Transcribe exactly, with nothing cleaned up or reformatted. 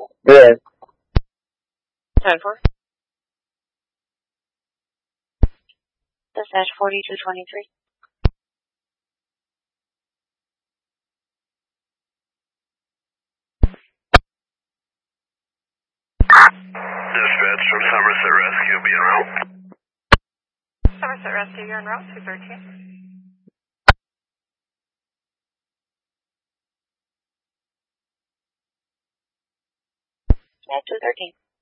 Yes. ten four. Dispatch forty-two twenty-three. Dispatch from Somerset Rescue, be en route. Somerset Rescue, you're en route, two thirteen. Yeah, two thirteen.